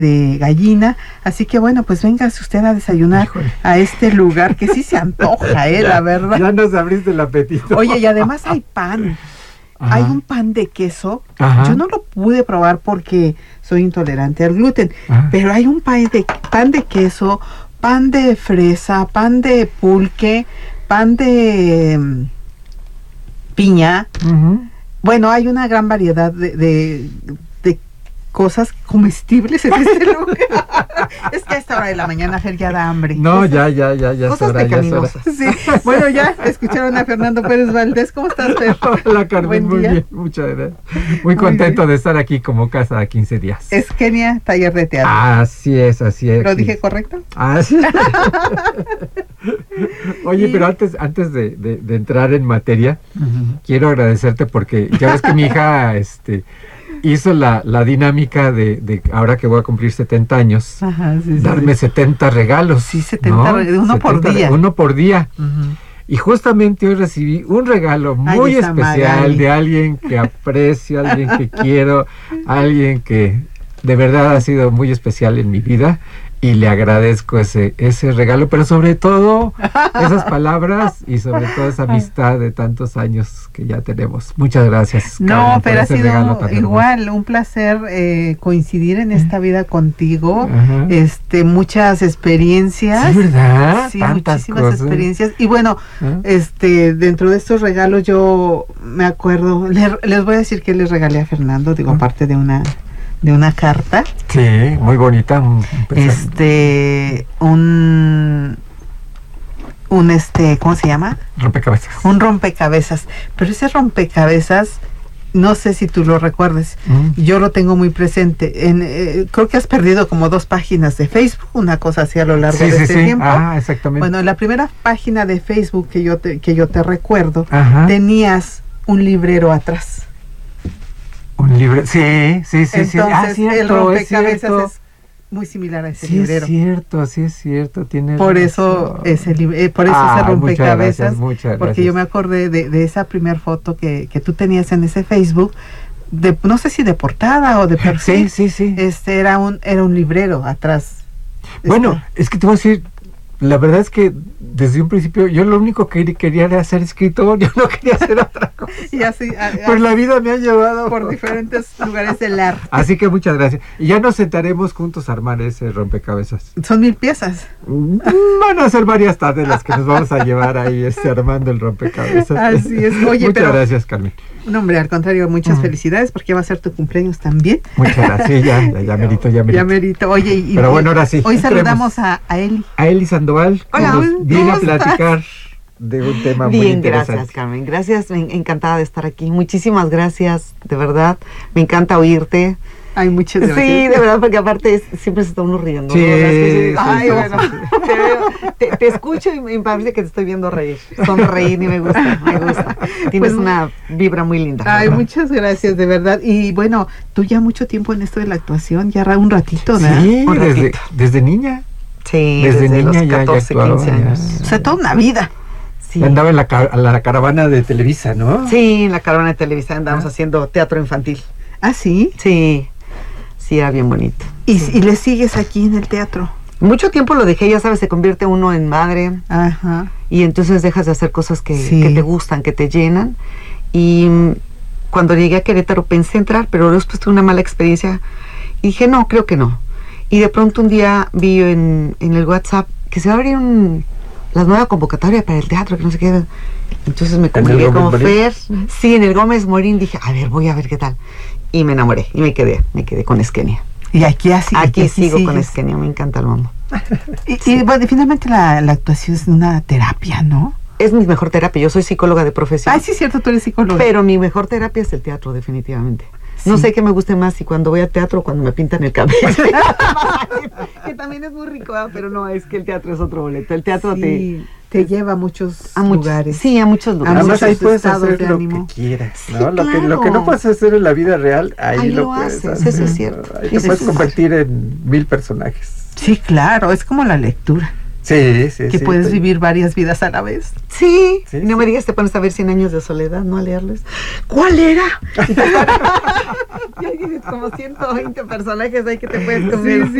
de gallina, así que bueno, pues véngase usted a desayunar. Híjole. A este lugar que sí se antoja, la verdad. Ya nos abriste el apetito. Oye, y además hay pan. Ajá. Hay un pan de queso. Ajá. Yo no lo pude probar porque soy intolerante al gluten, ajá, pero hay un pan de queso, pan de fresa, pan de pulque, pan de piña. Uh-huh. Bueno, hay una gran variedad de cosas comestibles en este lugar. Es que a esta hora de la mañana, Fer, ya da hambre. No, ya. Cosas pecaminosas. Sí. Bueno, ya escucharon a Fernando Pérez Valdés. ¿Cómo estás, Fer? Hola, Carmen, muy bien, muchas gracias. Muy contento de estar aquí como cada 15 días. Eskenia, taller de teatro. Así es. ¿Lo dije correcto? Así es. Oye, pero antes de entrar en materia, uh-huh, quiero agradecerte porque ya ves que mi hija, hizo la dinámica de ahora que voy a cumplir 70 años, ajá, sí, darme 70 regalos. Sí, 70, ¿no? Uno por día. Uh-huh. Y justamente hoy recibí un regalo muy especial de alguien que aprecio, alguien que quiero, alguien que de verdad ha sido muy especial en mi vida. Y le agradezco ese regalo, pero sobre todo esas palabras y sobre todo esa amistad de tantos años que ya tenemos. Muchas gracias, Carmen. No, pero ha sido igual un placer coincidir en esta vida contigo. Ajá. Muchas experiencias. Sí, ¿verdad? Sí, muchísimas experiencias. Y bueno, dentro de estos regalos yo me acuerdo, les voy a decir que les regalé a Fernando, aparte de una carta. Sí, muy bonita. ¿Cómo se llama? Rompecabezas. Un rompecabezas. Pero ese rompecabezas, no sé si tú lo recuerdes, yo lo tengo muy presente. Creo que has perdido como 2 páginas de Facebook, una cosa así a lo largo de este tiempo. Ah, exactamente. Bueno, en la primera página de Facebook que yo te recuerdo, ajá, tenías un librero atrás. Un libro, sí. Entonces, el rompecabezas es muy similar a ese librero. Sí, es cierto, tiene por eso ese rompecabezas, muchas gracias. Porque yo me acordé de esa primera foto que tú tenías en ese Facebook, no sé si de portada o de perfil. Sí. Era un librero atrás. Bueno, es que te voy a decir, la verdad es que desde un principio yo lo único que quería era ser escritor, yo no quería hacer otra cosa. Y así, pues la vida me ha llevado por diferentes lugares del arte. Así que muchas gracias. Y ya nos sentaremos juntos a armar ese rompecabezas. Son 1000 piezas. Van a ser varias tardes las que nos vamos a llevar ahí armando el rompecabezas. Así es. Oye, muchas gracias, Carmen. No, hombre, al contrario, muchas felicidades porque va a ser tu cumpleaños también. Muchas gracias, ya merito. Ya merito. Oye, pero bueno, ahora sí. Hoy saludamos a Eli. A Eli Sandoval. Hola, viene a platicar de un tema muy interesante. Gracias, Carmen. Gracias, encantada de estar aquí. Muchísimas gracias, de verdad. Me encanta oírte. Ay, muchas gracias. Sí, de verdad, porque aparte siempre se está uno riendo. Sí, ¿no? Bueno, te escucho y me parece que te estoy viendo reír. Sonreír y me gusta. Tienes una vibra muy linda. Ay, muchas gracias, de verdad. Y bueno, tú ya mucho tiempo en esto de la actuación, ya un ratito, ¿no? Sí, desde niña. Sí, desde niña los 14, ya 15 años. O sea, toda una vida. Sí. Andaba en la caravana de Televisa, ¿no? Sí, en la caravana de Televisa andábamos haciendo teatro infantil. ¿Ah, sí? Sí, era bien bonito. ¿Y le sigues aquí en el teatro? Mucho tiempo lo dejé, ya sabes, se convierte uno en madre. Ajá. Y entonces dejas de hacer cosas que te gustan, que te llenan. Y cuando llegué a Querétaro pensé entrar, pero después tuve una mala experiencia. Y dije, no, creo que no. Y de pronto un día vi en el WhatsApp que se va a abrir la nueva convocatoria para el teatro, que no sé qué. Entonces me comuniqué con Fer. Sí, en el Gómez Morín. Dije, voy a ver qué tal. Y me enamoré y me quedé con Eskenia. Y aquí sigo con Eskenia, me encanta el mundo. Y bueno, finalmente la actuación es una terapia, ¿no? Es mi mejor terapia, yo soy psicóloga de profesión. Ay, sí, cierto, tú eres psicóloga. Pero mi mejor terapia es el teatro, definitivamente. Sí. No sé qué me guste más, si cuando voy a teatro o cuando me pintan el cabello. Que también es muy rico, pero no, es que el teatro es otro boleto. El teatro te lleva a muchos lugares. Sí, a muchos lugares. Además ahí puedes hacer lo que quieras, ¿no? Sí, lo que no puedes hacer en la vida real, ahí lo puedes hacer. Eso es cierto. Ahí te puedes convertir en 1000 personajes. Sí, claro, es como la lectura. Sí, sí, que puedes vivir varias vidas a la vez. Sí, no me digas, te pones a ver 100 años de soledad, no a leerles. ¿Cuál era? Y hay como 120 personajes ahí que te puedes comer.